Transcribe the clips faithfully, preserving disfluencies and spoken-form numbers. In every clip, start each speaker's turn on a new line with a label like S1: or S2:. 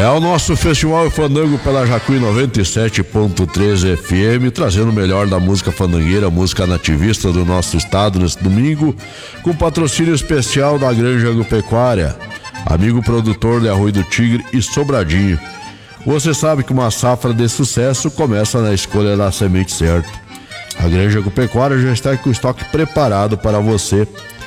S1: É o nosso Festival Fandango pela Jacuí noventa e sete ponto três F M, trazendo o melhor da música fandangueira, música nativista do nosso estado nesse domingo, com patrocínio especial da Granja Agropecuária, amigo produtor de Arroio do Tigre e Sobradinho. Você sabe que uma safra de sucesso começa na escolha da semente certa. A Granja Agropecuária já está com o estoque preparado para você.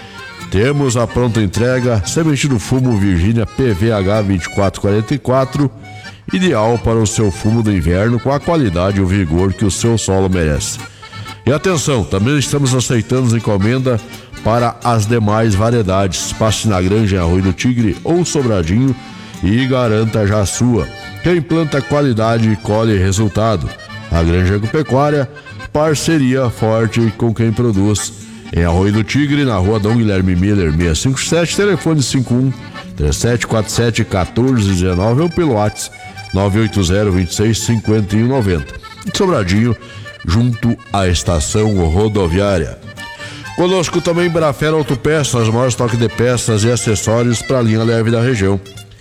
S1: Temos a pronta entrega, semente do fumo Virgínia P V H vinte e quatro quarenta e quatro, ideal para o seu fumo do inverno com a qualidade e o vigor que o seu solo merece. E atenção, também estamos aceitando encomenda para as demais variedades. Passe na Granja em Arroio do Tigre ou Sobradinho e garanta já a sua. Quem planta qualidade e colhe resultado. A Granja Agropecuária, parceria forte com quem produz. Em Arroio do Tigre, na rua Dom Guilherme Miller, seiscentos e cinquenta e sete, telefone cinco um, três sete quatro sete, um quatro um nove ou pelo WhatsApp nove oito zero, dois seis, cinco um nove zero. Sobradinho, junto à estação rodoviária. Conosco também Brafer Autopeças, maior estoque de peças e acessórios para a linha leve da região.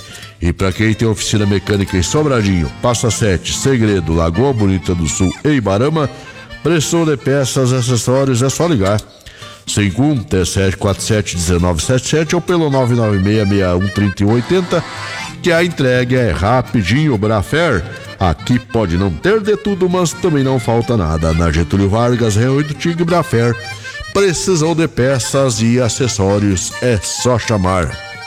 S1: E para quem tem oficina mecânica em Sobradinho, Passa Sete, Segredo, Lagoa Bonita do Sul e Ibarama, preço de peças e acessórios é só ligar. cinco um, três sete quatro sete, um nove sete sete ou pelo nove nove seis, seis um, três um oito zero, que a entrega é rapidinho. Brafer, aqui pode não ter de tudo, mas também não falta nada. Na Getúlio Vargas, Arroio do Tigre, Brafer, precisão de peças e acessórios, é só chamar.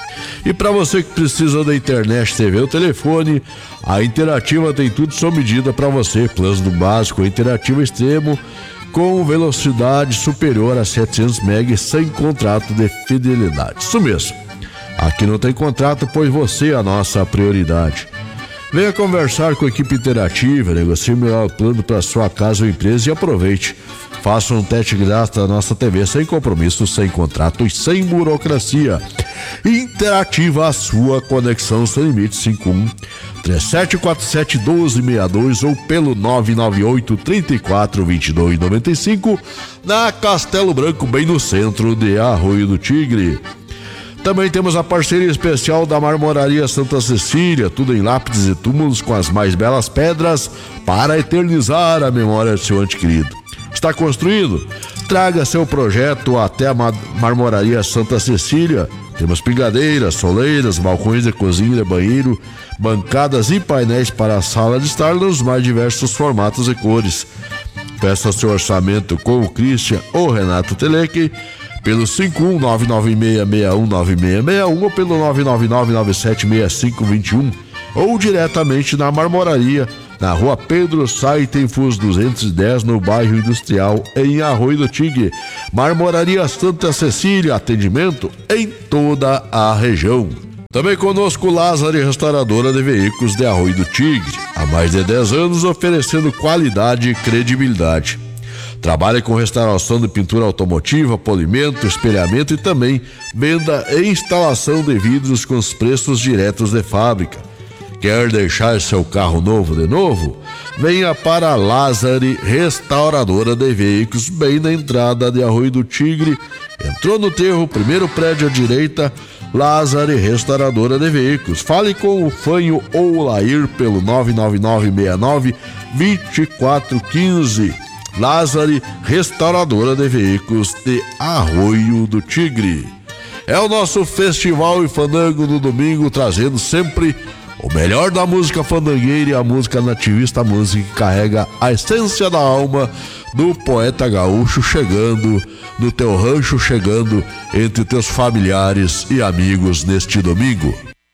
S1: E para você que precisa da internet, T V ou telefone, a Interativa tem tudo sob medida para você. Plano do básico, Interativa Extremo, com velocidade superior a setecentos megas sem contrato de fidelidade. Isso mesmo. Aqui não tem contrato, pois você é a nossa prioridade. Venha conversar com a equipe Interativa, negocie o melhor plano para sua casa ou empresa e aproveite. Faça um teste grátis da nossa T V sem compromisso, sem contrato e sem burocracia. Interativa, a sua conexão sem limite. Cinco um, três sete quatro sete, um dois seis dois ou pelo nove nove oito, três quatro, dois dois nove cinco, na Castelo Branco, bem no centro de Arroio do Tigre. Também temos a parceria especial da Marmoraria Santa Cecília, tudo em lápides e túmulos com as mais belas pedras para eternizar a memória do seu ente querido. Está construindo? Traga seu projeto até a Marmoraria Santa Cecília. Temos pingadeiras, soleiras, balcões de cozinha e banheiro, bancadas e painéis para a sala de estar nos mais diversos formatos e cores. Peça seu orçamento com o Christian ou Renato Teleque pelo cinco um nove nove seis, seis um nove seis seis um ou pelo nove nove nove, nove sete seis cinco dois um ou diretamente na Marmoraria, na rua Pedro Saitenfus duzentos e dez, no bairro Industrial, em Arroio do Tigre. Marmoraria Santa Cecília, atendimento em toda a região. Também conosco Lázaro, restauradora de veículos de Arroio do Tigre, há mais de dez anos oferecendo qualidade e credibilidade. Trabalha com restauração de pintura automotiva, polimento, espelhamento e também venda e instalação de vidros com os preços diretos de fábrica. Quer deixar seu carro novo de novo? Venha para a Lázaro, restauradora de veículos, bem na entrada de Arroio do Tigre. Entrou no terro, primeiro prédio à direita, Lázaro, restauradora de veículos. Fale com o Fanho ou o Lair pelo nove nove nove, seis nove, dois quatro um cinco. Lázaro, restauradora de veículos de Arroio do Tigre. É o nosso Festival e Fandango do domingo, trazendo sempre o melhor da música fandangueira e a música nativista, a música que carrega a essência da alma do poeta gaúcho, chegando no teu rancho, chegando entre teus familiares e amigos neste domingo.